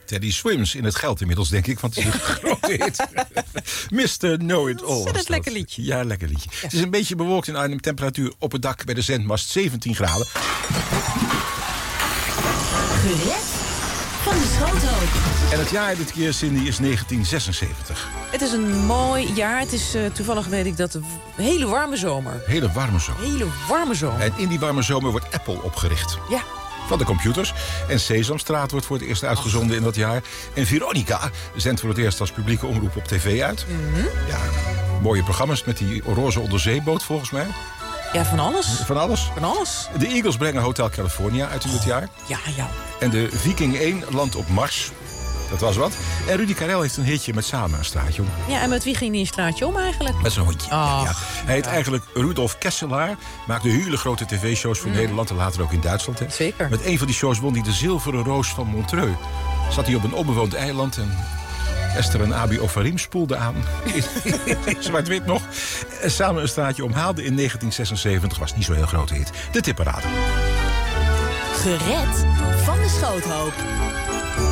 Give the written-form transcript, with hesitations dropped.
Teddy Swims in het geld inmiddels, denk ik, want het is een grote hit. Mr. Know-It-All. Dat is een lekker liedje. Ja, lekker liedje. Ja. Het is een beetje bewolkt in Arnhem. Temperatuur op het dak bij de zendmast 17 graden. Gered van de Schoothoop. En het jaar dit keer, Cindy, is 1976. Het is een mooi jaar. Het is toevallig, weet ik, dat een hele warme zomer. Hele warme zomer. Hele warme zomer. En in die warme zomer wordt Apple opgericht. Ja. Van de computers. En Sesamstraat wordt voor het eerst uitgezonden in dat jaar. En Veronica zendt voor het eerst als publieke omroep op tv uit. Mm-hmm. Ja, mooie programma's met die roze onderzeeboot volgens mij. Ja, van alles. Van alles. Van alles. De Eagles brengen Hotel California uit in dit jaar. Ja, ja. En de Viking 1 landt op Mars. Dat was wat. En Rudy Karel heeft een hitje met Samen een straatje om. Ja, en met wie ging die een straatje om eigenlijk? Met zijn hondje. Oh, ja. Hij heet eigenlijk Rudolf Kesselaar. Maakte hele grote tv-shows voor Nederland en later ook in Duitsland. Hè. Zeker. Met een van die shows won hij de Zilveren Roos van Montreux. Zat hij op een onbewoond eiland en Esther en Abi Ofarim spoelden aan. Zwart-wit nog. Samen een straatje omhaalde in 1976. Was niet zo'n heel grote hit. De tipparade. Gered van de Schoothoop.